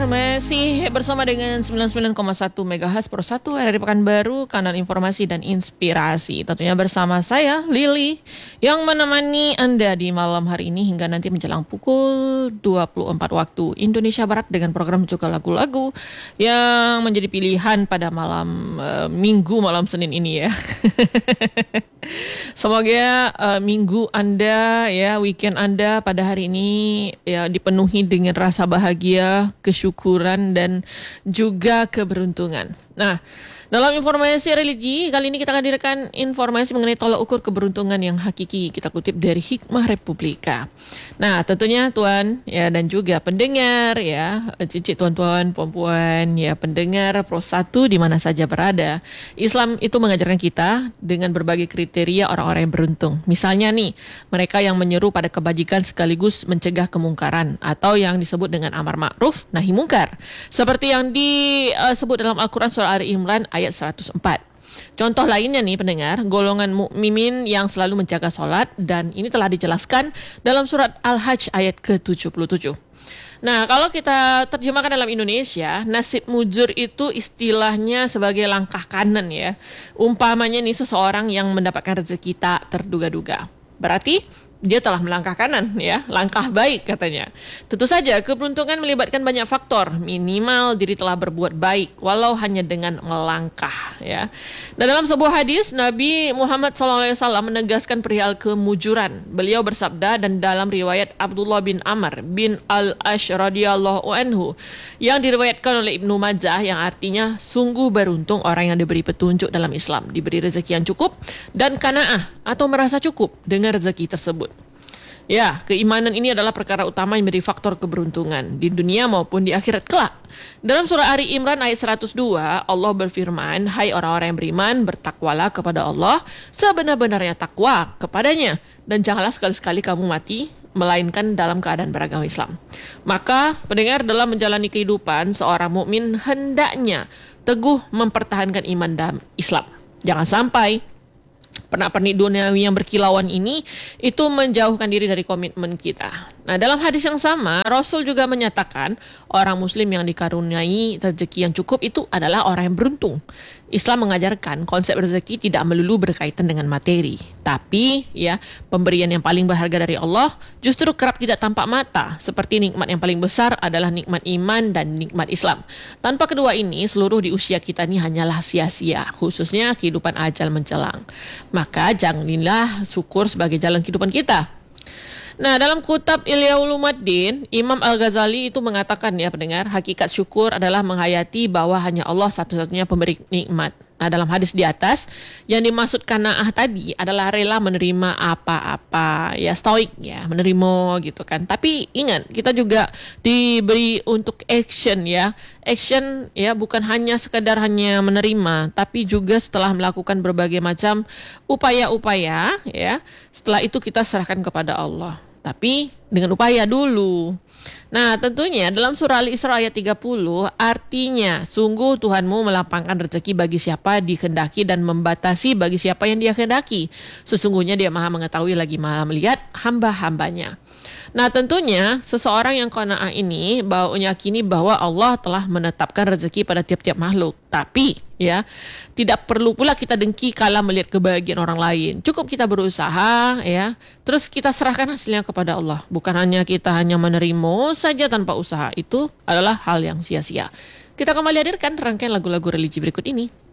masih bersama dengan 99,1 MHz per 1 dari Pekanbaru, kanal informasi dan inspirasi. Tentunya bersama saya, Lily, yang menemani Anda di malam hari ini hingga nanti menjelang pukul 24 waktu Indonesia Barat dengan program juga lagu-lagu yang menjadi pilihan pada malam Minggu, malam Senin ini ya. Semoga minggu Anda ya, weekend Anda pada hari ini ya dipenuhi dengan rasa bahagia, kesyukuran dan juga keberuntungan. Nah, dalam informasi religi, kali ini kita akan hadirkan informasi mengenai tolak ukur keberuntungan yang hakiki. Kita kutip dari Hikmah Republika. Nah, tentunya Tuan ya dan juga pendengar ya, cicit tuan-tuan, puan-puan ya, pendengar Pro 1 di mana saja berada. Islam itu mengajarkan kita dengan berbagai kriteria orang-orang yang beruntung. Misalnya nih, mereka yang menyeru pada kebajikan sekaligus mencegah kemungkaran atau yang disebut dengan amar ma'ruf nahi mungkar. Seperti yang disebut dalam Al-Quran surah Ali Imran ayat 104. Contoh lainnya nih pendengar, golongan mukminin yang selalu menjaga sholat, dan ini telah dijelaskan dalam surat Al-Hajj ayat ke-77. Nah, kalau kita terjemahkan dalam Indonesia, nasib mujur itu istilahnya sebagai langkah kanan ya. Umpamanya nih seseorang yang mendapatkan rezeki tak terduga-duga. Berarti dia telah melangkah kanan ya, langkah baik katanya. Tentu saja keberuntungan melibatkan banyak faktor. Minimal diri telah berbuat baik walau hanya dengan melangkah ya. Dan dalam sebuah hadis Nabi Muhammad SAW menegaskan perihal kemujuran. Beliau bersabda, dan dalam riwayat Abdullah bin Amr bin Al-Ash radhiyallahu anhu yang diriwayatkan oleh Ibnu Majah, yang artinya sungguh beruntung orang yang diberi petunjuk dalam Islam, diberi rezeki yang cukup dan qanaah atau merasa cukup dengan rezeki tersebut. Ya, keimanan ini adalah perkara utama yang menjadi faktor keberuntungan di dunia maupun di akhirat kelak. Dalam surah Ali Imran ayat 102, Allah berfirman, "Hai orang-orang yang beriman, bertakwalah kepada Allah sebenar-benarnya takwa kepadanya, dan janganlah sekali-sekali kamu mati melainkan dalam keadaan beragama Islam." Maka, pendengar, dalam menjalani kehidupan, seorang mukmin hendaknya teguh mempertahankan iman dalam Islam. Jangan sampai pernak-pernik duniawi yang berkilauan ini itu menjauhkan diri dari komitmen kita. Nah, dalam hadis yang sama, Rasul juga menyatakan orang muslim yang dikaruniai rezeki yang cukup itu adalah orang yang beruntung. Islam mengajarkan konsep rezeki tidak melulu berkaitan dengan materi, tapi ya, pemberian yang paling berharga dari Allah justru kerap tidak tampak mata, seperti nikmat yang paling besar adalah nikmat iman dan nikmat Islam. Tanpa kedua ini, seluruh di usia kita ini hanyalah sia-sia, khususnya kehidupan ajal menjelang. Maka janganlah syukur sebagai jalan kehidupan kita. Nah, dalam kitab Ihya Ulumuddin, Imam Al-Ghazali itu mengatakan ya pendengar, hakikat syukur adalah menghayati bahwa hanya Allah satu-satunya pemberi nikmat. Nah, dalam hadis di atas, yang dimaksud qanaah tadi adalah rela menerima apa-apa, ya stoik ya, menerima gitu kan. Tapi ingat, kita juga diberi untuk action ya. Action ya, bukan hanya sekedar hanya menerima, tapi juga setelah melakukan berbagai macam upaya-upaya ya, setelah itu kita serahkan kepada Allah. Tapi dengan upaya dulu. Nah, tentunya dalam surah Al-Isra ayat 30 artinya sungguh Tuhanmu melapangkan rezeki bagi siapa dikehendaki dan membatasi bagi siapa yang dia kehendaki. Sesungguhnya dia maha mengetahui lagi maha melihat hamba-hambanya. Nah, tentunya seseorang yang qanaah ini meyakini bahwa Allah telah menetapkan rezeki pada tiap-tiap makhluk. Tapi ya, tidak perlu pula kita dengki kala melihat kebahagiaan orang lain. Cukup kita berusaha ya, terus kita serahkan hasilnya kepada Allah. Bukan hanya kita hanya menerima saja tanpa usaha, itu adalah hal yang sia-sia. Kita kembali hadirkan rangkaian lagu-lagu religi berikut ini.